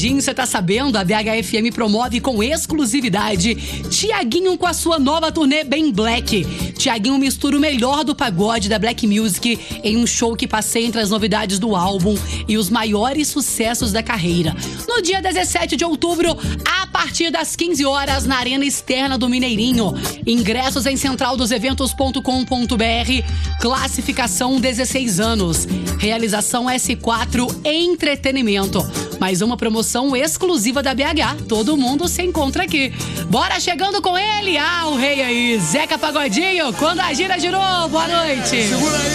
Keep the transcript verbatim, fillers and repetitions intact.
Pagodinho, você tá sabendo? A B H F M promove com exclusividade Thiaguinho com a sua nova turnê Bem Black. Thiaguinho mistura o melhor do pagode da Black Music em um show que passeia entre as novidades do álbum e os maiores sucessos da carreira. No dia dezessete de outubro, a partir das quinze horas, na Arena Externa do Mineirinho. Ingressos em central dos eventos ponto com ponto b r. Classificação dezesseis anos. Realização S quatro Entretenimento. Mais uma promoção exclusiva da B H. Todo mundo se encontra aqui. Bora chegando com ele. Ah, o rei aí, Zeca Pagodinho. Quando a gira girou. Boa noite.